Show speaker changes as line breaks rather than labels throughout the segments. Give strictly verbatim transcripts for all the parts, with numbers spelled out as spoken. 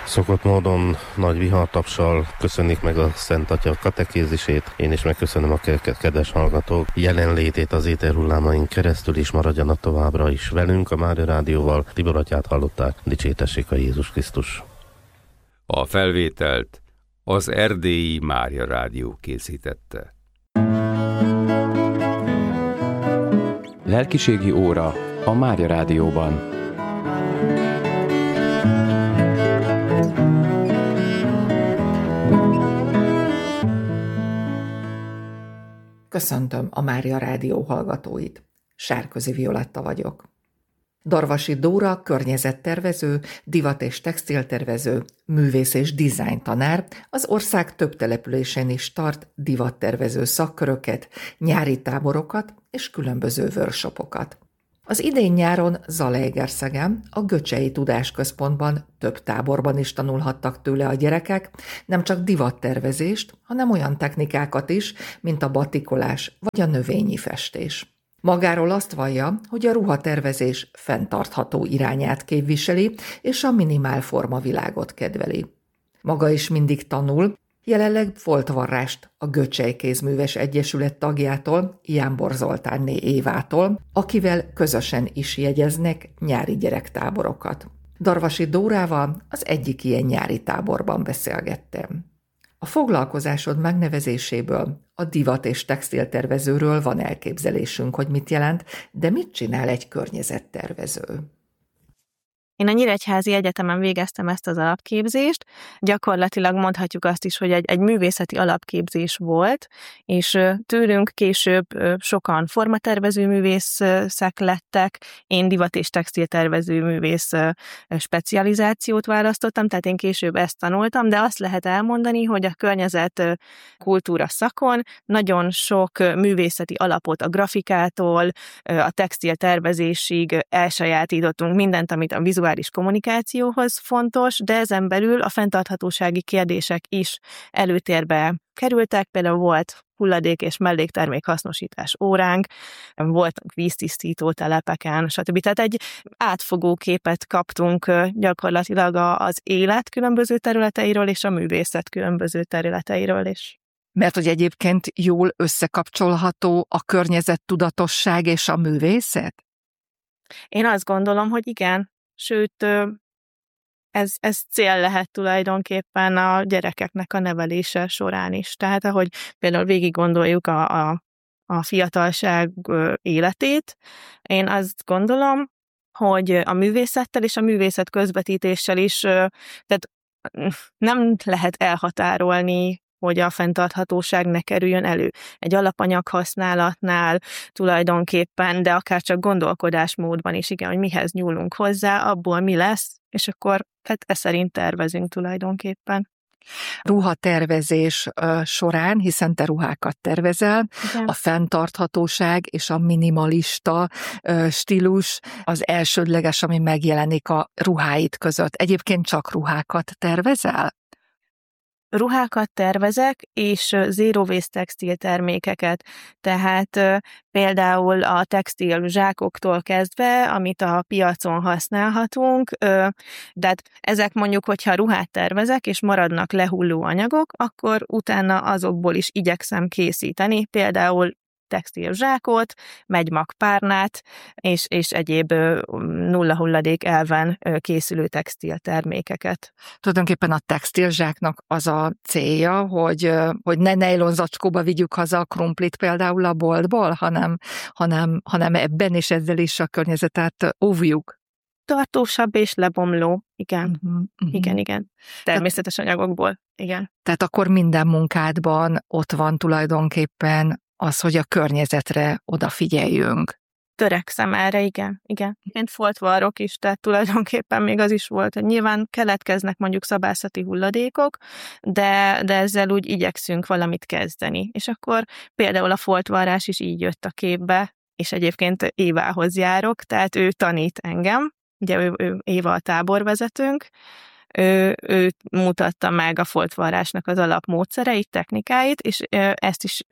Szokott módon nagy vihartapssal köszönik meg a Szent Atya katekézisét. Én is megköszönöm a kedves hallgatók jelenlétét az éterhullámaink keresztül, is maradjanak továbbra is velünk a Mária Rádióval. Tibor atyát hallották, dicsértessék a Jézus Krisztus.
A felvételt az Erdélyi Mária Rádió készítette.
Lelkiségi óra a Mária Rádióban.
Köszöntöm a Mária Rádió hallgatóit. Sárközi Violetta vagyok. Darvasi Dóra környezettervező, divat- és textiltervező, művész és design tanár, az ország több településen is tart divattervező szakköröket, nyári táborokat és különböző workshopokat. Az idén nyáron Zalaegerszegen, a Göcsei Tudásközpontban több táborban is tanulhattak tőle a gyerekek, nem csak divattervezést, hanem olyan technikákat is, mint a batikolás vagy a növényi festés. Magáról azt vallja, hogy a ruhatervezés fenntartható irányát képviseli, és a minimál formavilágot kedveli. Maga is mindig tanul, jelenleg foltvarrást a Göcsei Kézműves Egyesület tagjától, Jánbor Zoltánné Évától, akivel közösen is jegyeznek nyári gyerektáborokat. Darvasi Dórával az egyik ilyen nyári táborban beszélgettem. A foglalkozásod megnevezéséből, a divat- és textiltervezőről van elképzelésünk, hogy mit jelent, de mit csinál egy környezettervező?
Én a Nyíregyházi Egyetemen végeztem ezt az alapképzést, gyakorlatilag mondhatjuk azt is, hogy egy, egy művészeti alapképzés volt, és tőlünk később sokan formatervező művészek lettek, én divat- és textiltervező művész specializációt választottam, tehát én később ezt tanultam, de azt lehet elmondani, hogy a környezet kultúra szakon nagyon sok művészeti alapot a grafikától, a textiltervezésig elsajátítottunk mindent, amit a vizuális kommunikációhoz fontos, de ezen belül a fenntarthatósági kérdések is előtérbe kerültek, például volt hulladék és melléktermék hasznosítás óránk, voltak víztisztító telepeken, stb. Tehát egy átfogó képet kaptunk gyakorlatilag az élet különböző területeiről és a művészet különböző területeiről is.
Mert hogy egyébként jól összekapcsolható a környezettudatosság és a művészet?
Én azt gondolom, hogy igen. Sőt, ez, ez cél lehet tulajdonképpen a gyerekeknek a nevelése során is. Tehát, ahogy például végig gondoljuk a, a, a fiatalság életét, én azt gondolom, hogy a művészettel és a művészet közvetítéssel is, tehát nem lehet elhatárolni, hogy a fenntarthatóság ne kerüljön elő. Egy alapanyag használatnál tulajdonképpen, de akár csak gondolkodásmódban is, igen, hogy mihez nyúlunk hozzá, abból mi lesz, és akkor hát e szerint tervezünk tulajdonképpen.
Ruhatervezés során, hiszen te ruhákat tervezel, igen. A fenntarthatóság és a minimalista stílus az elsődleges, ami megjelenik a ruháid között. Egyébként csak ruhákat tervezel?
Ruhákat tervezek, és zero waste textil termékeket, tehát például a textil zsákoktól kezdve, amit a piacon használhatunk, de ezek mondjuk, hogyha ruhát tervezek, és maradnak lehulló anyagok, akkor utána azokból is igyekszem készíteni, például textil zsákot, megymagpárnát, és, és egyéb nulla hulladék elven készülő textil termékeket.
Tulajdonképpen a textil zsáknak az a célja, hogy, hogy ne nejlon zacskóba vigyük haza a krumplit például a boltból, hanem, hanem, hanem ebben és ezzel is a környezetet óvjuk.
Tartósabb és lebomló, igen.
Uh-huh, uh-huh.
Igen, igen. Természetes tehát, anyagokból, igen.
Tehát akkor minden munkádban ott van tulajdonképpen az, hogy a környezetre odafigyeljünk.
Törekszem erre, igen, igen. Én foltvarrok is, tehát tulajdonképpen még az is volt, hogy nyilván keletkeznek mondjuk szabászati hulladékok, de, de ezzel úgy igyekszünk valamit kezdeni. És akkor például a foltvarrás is így jött a képbe, és egyébként Évához járok, tehát ő tanít engem, ugye ő, ő Éva a táborvezetőnk, Ő, ő mutatta meg a foltvarrásnak az alapmódszereit, technikáit, és ezt is ő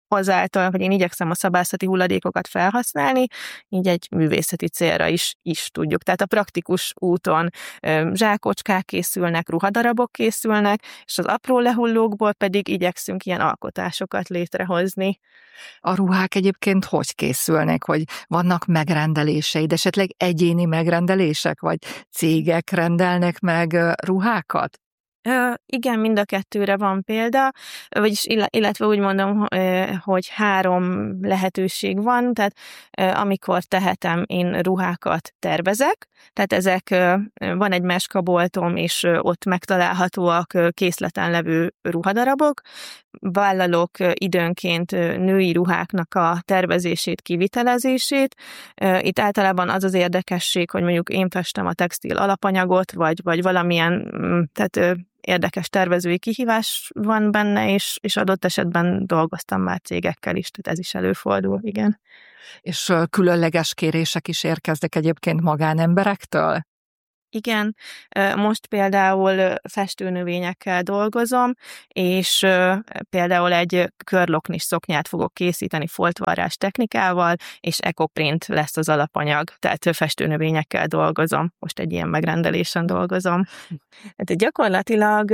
azáltal, hogy én igyekszem a szabászati hulladékokat felhasználni, így egy művészeti célra is, is tudjuk. Tehát a praktikus úton zsákocskák készülnek, ruhadarabok készülnek, és az apró lehullókból pedig igyekszünk ilyen alkotásokat létrehozni.
A ruhák egyébként hogy készülnek, hogy vannak megrendeléseid, esetleg egyéni megrendelések, vagy cégek rendelnek meg ruhákat?
Ö, igen, mind a kettőre van példa, vagyis illetve úgy mondom, hogy három lehetőség van, tehát amikor tehetem, én ruhákat tervezek, tehát ezek, van egy meskaboltom, és ott megtalálhatóak készleten levő ruhadarabok, vállalok időnként női ruháknak a tervezését, kivitelezését. Itt általában az az érdekesség, hogy mondjuk én festem a textil alapanyagot, vagy, vagy valamilyen, tehát érdekes tervezői kihívás van benne, és, és adott esetben dolgoztam már cégekkel is, tehát ez is előfordul, igen.
És különleges kérések is érkeznek egyébként magánemberektől?
Igen, most például festőnövényekkel dolgozom, és például egy körloknis szoknyát fogok készíteni foltvarrás technikával, és ekoprint lesz az alapanyag, tehát festőnövényekkel dolgozom. Most egy ilyen megrendelésen dolgozom. Hát gyakorlatilag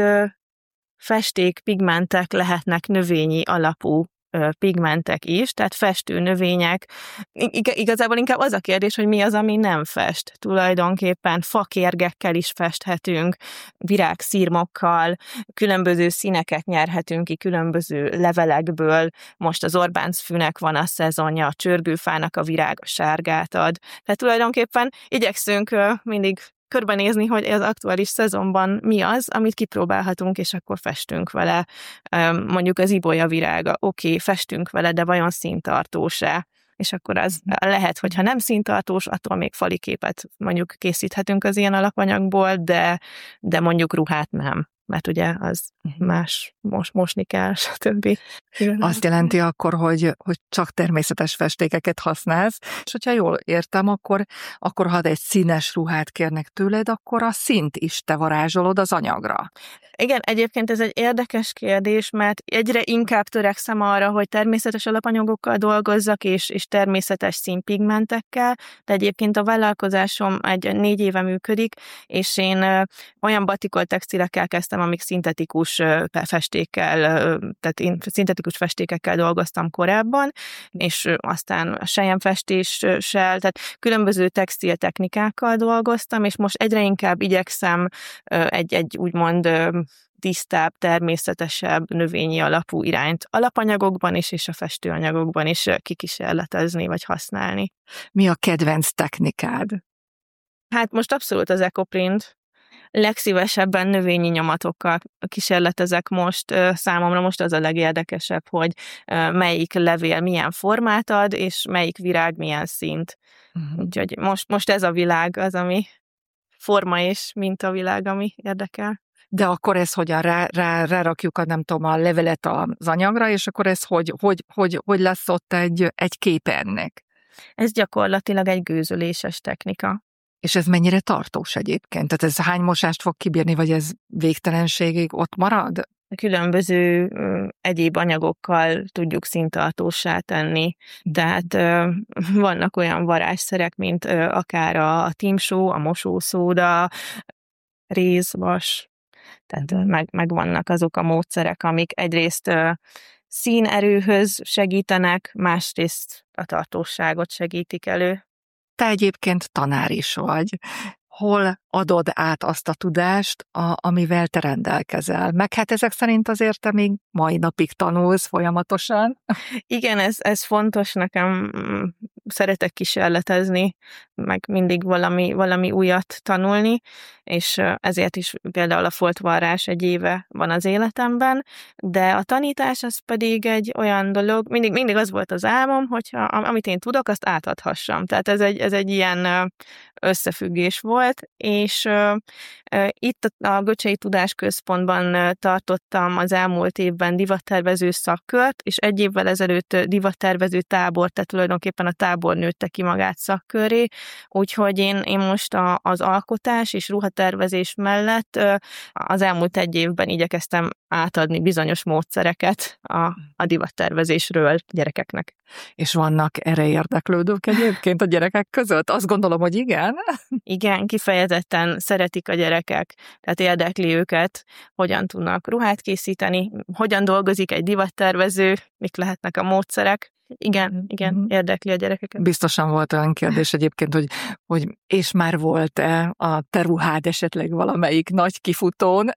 festék, pigmentek lehetnek növényi alapú pigmentek is, tehát festő növények. Igazából inkább az a kérdés, hogy mi az, ami nem fest. Tulajdonképpen fakérgekkel is festhetünk, virágszirmokkal, különböző színeket nyerhetünk ki különböző levelekből. Most az Orbáncfűnek van a szezonja, a csörgőfának a virág a sárgát ad. Tehát tulajdonképpen igyekszünk mindig körbenézni, hogy az aktuális szezonban mi az, amit kipróbálhatunk, és akkor festünk vele. Mondjuk az ibolya virága, oké, okay, festünk vele, de vajon színtartós-e? És akkor az lehet, hogyha nem színtartós, attól még faliképet mondjuk készíthetünk az ilyen alapanyagból, de, de mondjuk ruhát nem. Mert ugye az más, mos, mosni kell, stb.
Azt jelenti akkor, hogy, hogy csak természetes festékeket használsz, és hogyha jól értem, akkor, akkor ha egy színes ruhát kérnek tőled, akkor a színt is te varázsolod az anyagra.
Igen, egyébként ez egy érdekes kérdés, mert egyre inkább törekszem arra, hogy természetes alapanyagokkal dolgozzak, és, és természetes színpigmentekkel, de egyébként a vállalkozásom egy négy éve működik, és én olyan batikol textilekkel kezdtem, amik szintetikus festékkel, tehát én szintetikus festékekkel dolgoztam korábban, és aztán a selyemfestéssel, tehát különböző textil technikákkal dolgoztam, és most egyre inkább igyekszem egy, egy úgymond tisztább, természetesebb, növényi alapú irányt alapanyagokban is, és a festőanyagokban is kikísérletezni, vagy használni.
Mi a kedvenc technikád?
Hát most abszolút az ekoprint. Legszívesebben növényi nyomatokkal kísérletezek most. Számomra most az a legérdekesebb, hogy melyik levél milyen formát ad, és melyik virág milyen színt. Uh-huh. Úgyhogy most, most ez a világ az, ami forma és mintavilág, ami érdekel.
De akkor ez hogyan rá, rá, rárakjuk a, nem tudom, a levelet az anyagra, és akkor ez hogy, hogy, hogy, hogy lesz ott egy, egy kép ennek?
Ez gyakorlatilag egy gőzöléses technika.
És ez mennyire tartós egyébként? Tehát ez hány mosást fog kibírni, vagy ez végtelenségig ott marad?
Különböző ö, egyéb anyagokkal tudjuk színtartóssá tenni. Tehát ö, vannak olyan varázsszerek, mint ö, akár a, a tímsó, a mosószóda, réz, vas. Tehát ö, meg, meg vannak azok a módszerek, amik egyrészt ö, színerőhöz segítenek, másrészt a tartóságot segítik elő.
Te egyébként tanár is vagy. Hol adod át azt a tudást, a, amivel te rendelkezel? Meg hát ezek szerint azért te még mai napig tanulsz folyamatosan.
Igen, ez, ez fontos nekem. Szeretek kísérletezni, meg mindig valami, valami újat tanulni, és ezért is például a foltvarrás egy éve van az életemben, de a tanítás az pedig egy olyan dolog, mindig, mindig az volt az álmom, hogyha amit én tudok, azt átadhassam. Tehát ez egy, ez egy ilyen összefüggés volt, volt, és uh, uh, itt a Göcsei Tudásközpontban uh, tartottam az elmúlt évben divattervező szakkört, és egy évvel ezelőtt divattervező tábor, tehát tulajdonképpen a tábor nőtte ki magát szakkörré, úgyhogy én, én most a, az alkotás és ruhatervezés mellett uh, az elmúlt egy évben igyekeztem átadni bizonyos módszereket a, a divattervezésről gyerekeknek.
És vannak erre érdeklődők egyébként a gyerekek között? Azt gondolom, hogy igen.
Igen, kifejezetten szeretik a gyerekek, tehát érdekli őket, hogyan tudnak ruhát készíteni, hogyan dolgozik egy divattervező, mik lehetnek a módszerek. Igen, igen, mm-hmm. érdekli a gyerekeket.
Biztosan volt olyan kérdés egyébként, hogy, hogy és már volt-e a te ruhád esetleg valamelyik nagy kifutón?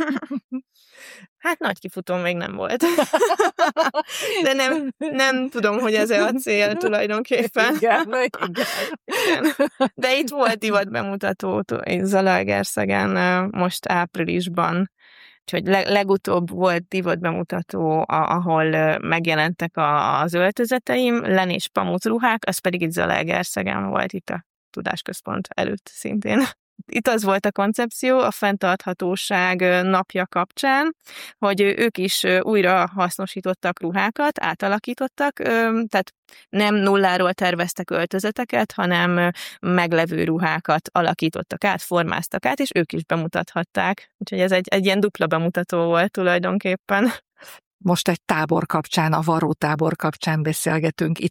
Hát nagy kifutó még nem volt. De nem, nem tudom, hogy ez a cél tulajdonképpen.
Igen, igen.
Igen. De itt volt divat bemutató Zalaegerszegen most áprilisban. Úgyhogy legutóbb volt divat bemutató, ahol megjelentek az öltözeteim, len és pamut ruhák, az pedig itt Zalaegerszegen volt, itt a Tudásközpont előtt szintén. Itt az volt a koncepció a fenntarthatóság napja kapcsán, hogy ők is újra hasznosítottak ruhákat, átalakítottak, tehát nem nulláról terveztek öltözeteket, hanem meglevő ruhákat alakítottak át, formáztak át, és ők is bemutathatták. Úgyhogy ez egy, egy ilyen dupla bemutató volt tulajdonképpen.
Most egy tábor kapcsán, a Varró tábor kapcsán beszélgetünk itt